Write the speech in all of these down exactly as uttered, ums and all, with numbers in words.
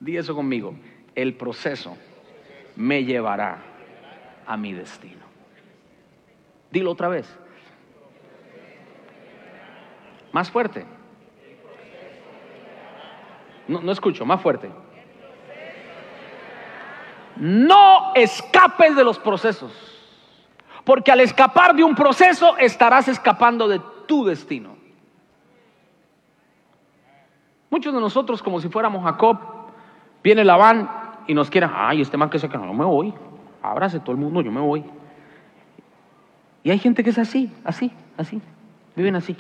Di eso conmigo. El proceso me llevará a mi destino. Dilo otra vez. Más fuerte. No, no escucho, más fuerte. No escapes de los procesos, porque al escapar de un proceso estarás escapando de tu destino. Muchos de nosotros, como si fuéramos Jacob, viene Labán y nos quiere, ay, este man que se queda, no me voy, ábrase todo el mundo, yo me voy. Y hay gente que es así, así, así, viven así.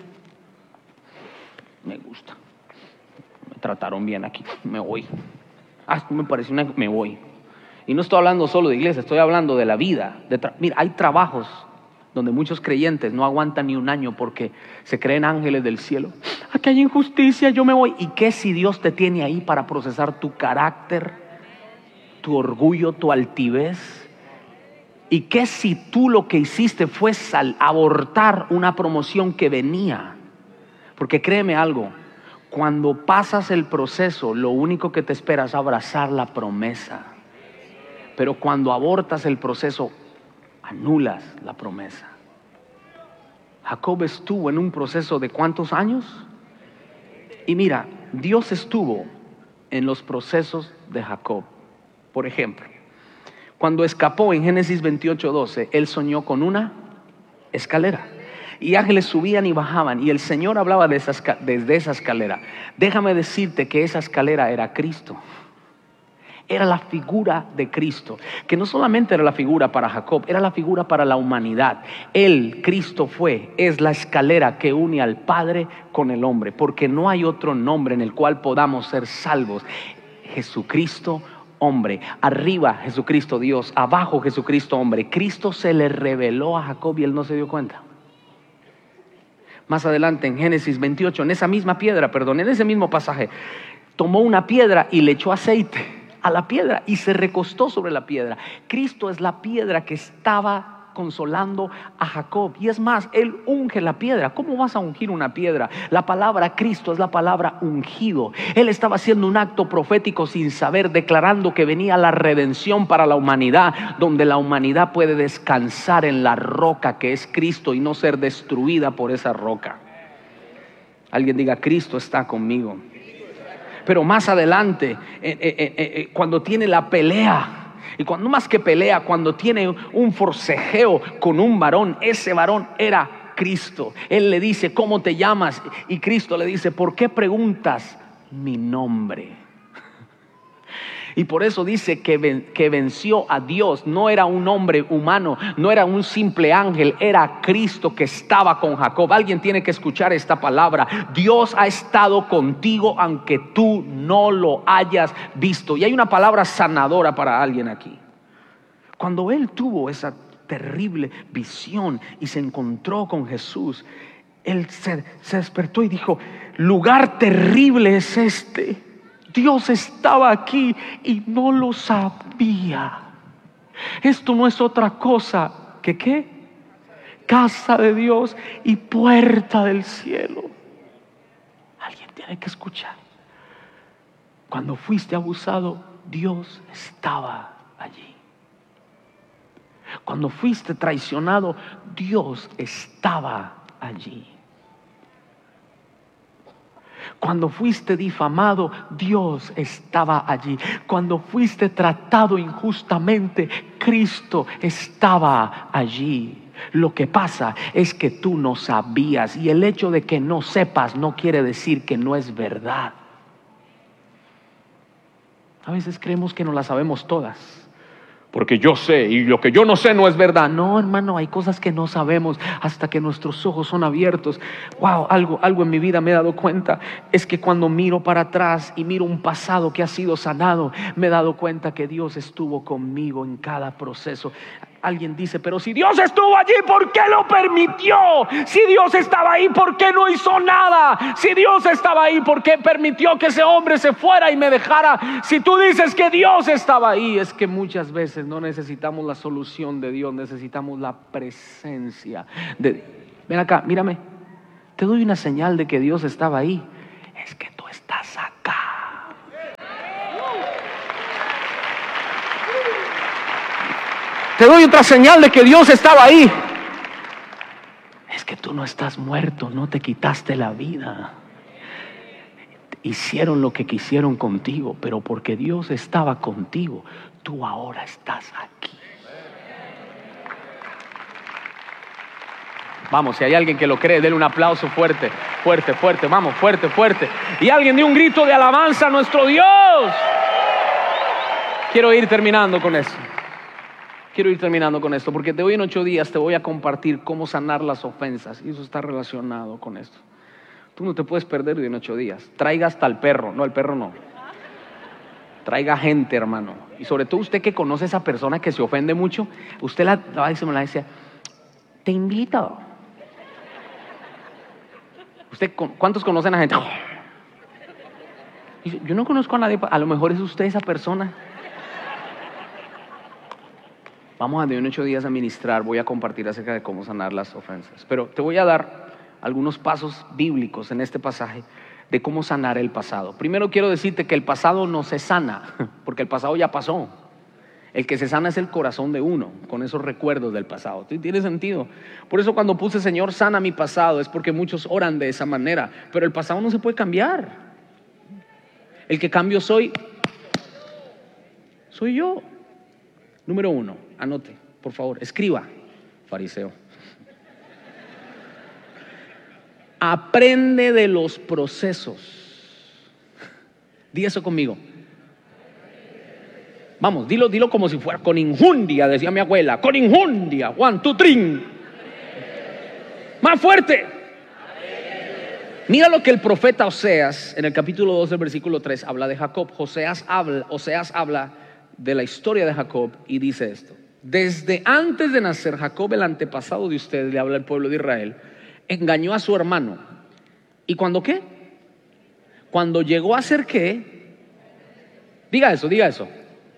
Me gusta, me trataron bien aquí, me voy. Ah, esto me pareció una, me voy. Y no estoy hablando solo de iglesia, estoy hablando de la vida. De tra- Mira, hay trabajos donde muchos creyentes no aguantan ni un año porque se creen ángeles del cielo. Aquí hay injusticia, yo me voy. ¿Y qué si Dios te tiene ahí para procesar tu carácter, tu orgullo, tu altivez? ¿Y qué si tú lo que hiciste fue sal- abortar una promoción que venía? Porque créeme algo, cuando pasas el proceso, lo único que te espera es abrazar la promesa. Pero cuando abortas el proceso, anulas la promesa. Jacob estuvo en un proceso de ¿cuántos años? Y mira, Dios estuvo en los procesos de Jacob. Por ejemplo, cuando escapó en Génesis veintiocho doce, él soñó con una escalera. Y ángeles subían y bajaban. Y el Señor hablaba de esa, desde esa escalera. Déjame decirte que esa escalera era Cristo. Era la figura de Cristo, que no solamente era la figura para Jacob, era la figura para la humanidad. Él, Cristo fue, es la escalera que une al Padre con el hombre, porque no hay otro nombre en el cual podamos ser salvos. Jesucristo, hombre. Arriba Jesucristo Dios, abajo Jesucristo hombre. Cristo se le reveló a Jacob y él no se dio cuenta. Más adelante en Génesis veintiocho, en esa misma piedra, perdón, en ese mismo pasaje, tomó una piedra y le echó aceite a la piedra y se recostó sobre la piedra. Cristo es la piedra que estaba consolando a Jacob. Y es más, él unge la piedra. ¿Cómo vas a ungir una piedra? La palabra Cristo es la palabra ungido. Él estaba haciendo un acto profético sin saber, declarando que venía la redención para la humanidad, donde la humanidad puede descansar en la roca que es Cristo y no ser destruida por esa roca. Alguien diga, Cristo está conmigo. Pero más adelante, eh, eh, eh, eh, cuando tiene la pelea, y cuando más que pelea, cuando tiene un forcejeo con un varón, ese varón era Cristo. Él le dice, ¿cómo te llamas? Y Cristo le dice, ¿por qué preguntas mi nombre? Y por eso dice que, ven, que venció a Dios. No era un hombre humano, no era un simple ángel, era Cristo que estaba con Jacob. Alguien tiene que escuchar esta palabra. Dios ha estado contigo aunque tú no lo hayas visto. Y hay una palabra sanadora para alguien aquí. Cuando él tuvo esa terrible visión y se encontró con Jesús, él se, se despertó y dijo, lugar terrible es este. Dios estaba aquí y no lo sabía. Esto no es otra cosa que ¿qué? Casa de Dios y puerta del cielo. Alguien tiene que escuchar. Cuando fuiste abusado, Dios estaba allí. Cuando fuiste traicionado, Dios estaba allí. Cuando fuiste difamado, Dios estaba allí. Cuando fuiste tratado injustamente, Cristo estaba allí. Lo que pasa es que tú no sabías, y el hecho de que no sepas no quiere decir que no es verdad. A veces creemos que no la sabemos todas. Porque yo sé y lo que yo no sé no es verdad. No, hermano, hay cosas que no sabemos hasta que nuestros ojos son abiertos. Wow, algo, algo en mi vida me he dado cuenta. Es que cuando miro para atrás y miro un pasado que ha sido sanado, me he dado cuenta que Dios estuvo conmigo en cada proceso. Alguien dice, pero si Dios estuvo allí, ¿por qué lo permitió? Si Dios estaba ahí, ¿por qué no hizo nada? Si Dios estaba ahí, ¿por qué permitió que ese hombre se fuera y me dejara? Si tú dices que Dios estaba ahí, es que muchas veces no necesitamos la solución de Dios, necesitamos la presencia de... Ven acá, mírame, te doy una señal de que Dios estaba ahí. Es que tú estás acá. Te doy otra señal de que Dios estaba ahí. Es que tú no estás muerto, no te quitaste la vida. Hicieron lo que quisieron contigo, pero porque Dios estaba contigo, tú ahora estás aquí. Vamos, si hay alguien que lo cree, denle un aplauso fuerte, fuerte, fuerte, vamos, fuerte, fuerte. Y alguien dé un grito de alabanza a nuestro Dios. Quiero ir terminando con esto. Quiero ir terminando con esto, porque de hoy en ocho días te voy a compartir cómo sanar las ofensas. Y eso está relacionado con esto. Tú no te puedes perder de hoy en ocho días. Traiga hasta el perro. No, el perro no. Traiga gente, hermano. Y sobre todo usted que conoce a esa persona que se ofende mucho, usted la, la dice, me la dice, te invito. ¿Usted, ¿Cuántos conocen a gente? Yo no conozco a nadie, a lo mejor es usted esa persona. Vamos a de en ocho días a ministrar, voy a compartir acerca de cómo sanar las ofensas. Pero te voy a dar algunos pasos bíblicos en este pasaje de cómo sanar el pasado. Primero quiero decirte que el pasado no se sana, porque el pasado ya pasó. El que se sana es el corazón de uno, con esos recuerdos del pasado. ¿Tiene sentido? Por eso cuando puse, Señor, sana mi pasado, es porque muchos oran de esa manera. Pero el pasado no se puede cambiar. El que cambio soy, soy yo. Número uno, anote, por favor, escriba, fariseo. Aprende de los procesos. Di eso conmigo. Vamos, dilo, dilo como si fuera con injundia, decía mi abuela, con injundia. One, two, three. Más fuerte. Mira lo que el profeta Oseas, en el capítulo dos del versículo tres, habla de Jacob. Oseas habla, Oseas habla de la historia de Jacob y dice esto: desde antes de nacer Jacob, el antepasado de ustedes, le habla el pueblo de Israel, engañó a su hermano. ¿Y cuando qué? Cuando llegó a ser qué. Diga eso, diga eso.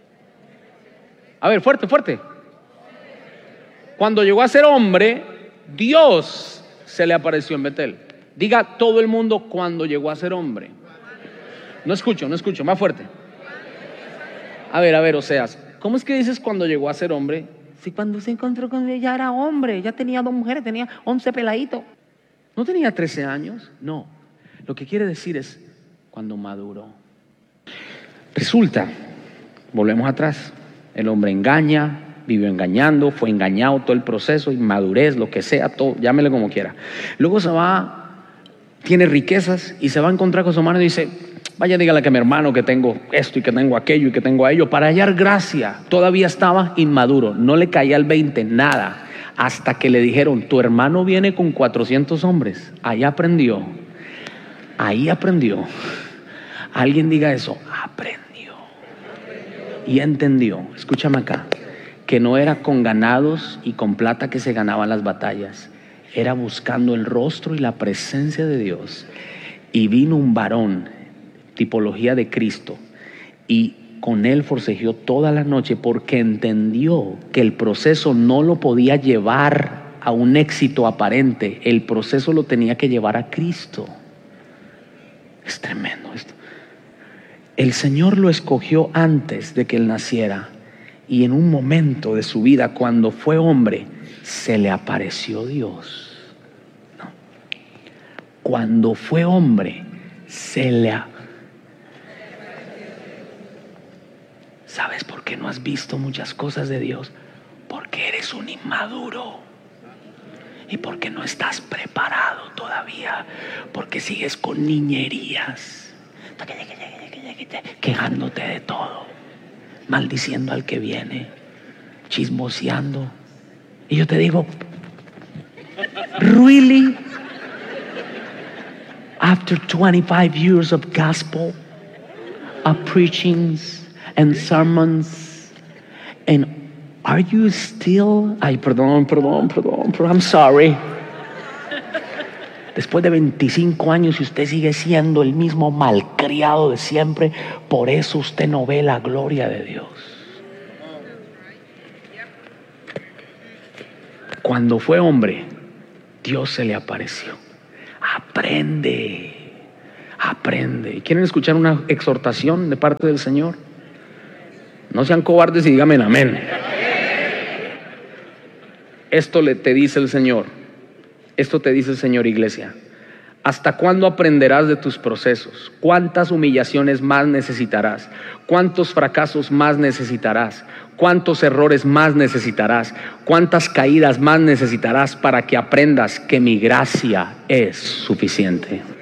A ver, fuerte, fuerte. Cuando llegó a ser hombre, Dios se le apareció en Betel. Diga todo el mundo, cuando llegó a ser hombre. No escucho, no escucho, más fuerte. A ver, a ver, Oseas, ¿cómo es que dices cuando llegó a ser hombre? Si cuando se encontró con ella ya era hombre, ya tenía dos mujeres, tenía once peladitos. ¿No tenía trece años? No. Lo que quiere decir es cuando maduró. Resulta, volvemos atrás, el hombre engaña, vivió engañando, fue engañado todo el proceso, inmadurez, lo que sea, todo, llámele como quiera. Luego se va, tiene riquezas y se va a encontrar con su hermano y dice, vaya, dígale que mi hermano que tengo esto y que tengo aquello y que tengo aquello, para hallar gracia. Todavía estaba inmaduro, no le caía el veinte, nada, hasta que le dijeron, tu hermano viene con cuatrocientos hombres. Ahí aprendió, ahí aprendió. Alguien diga eso, aprendió. Y entendió, escúchame acá, que no era con ganados y con plata que se ganaban las batallas, era buscando el rostro y la presencia de Dios. Y vino un varón, tipología de Cristo, y con él forcejeó toda la noche porque entendió que el proceso no lo podía llevar a un éxito aparente, el proceso lo tenía que llevar a Cristo. Es tremendo esto. El Señor lo escogió antes de que él naciera, y en un momento de su vida, cuando fue hombre, se le apareció Dios. No. Cuando fue hombre, se le apareció. ¿Sabes por qué no has visto muchas cosas de Dios? Porque eres un inmaduro. Y porque no estás preparado todavía. Porque sigues con niñerías. Quejándote de todo. Maldiciendo al que viene. Chismoseando. Y yo te digo, ¿really? After twenty-five years of gospel, of preachings and sermons, and are you still, ay, perdón, perdón, perdón, perdón, I'm sorry. Después de veinticinco años y usted sigue siendo el mismo malcriado de siempre, por eso usted no ve la gloria de Dios. Cuando fue hombre, Dios se le apareció. Aprende, aprende. ¿Quieren escuchar una exhortación de parte del Señor? No sean cobardes y díganme amén. Esto le, te dice el Señor, esto te dice el Señor, iglesia. ¿Hasta cuándo aprenderás de tus procesos? ¿Cuántas humillaciones más necesitarás? ¿Cuántos fracasos más necesitarás? ¿Cuántos errores más necesitarás? ¿Cuántas caídas más necesitarás para que aprendas que mi gracia es suficiente?